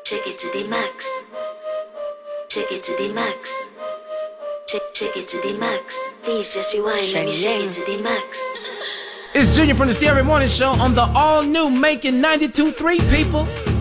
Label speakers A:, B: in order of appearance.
A: Take it to the max. Take it to the max. Take it to the max. Please just rewind. Let me shake it to the max.
B: It's Junior from the Stereo Morning Show on the all-new Making 92.3, people.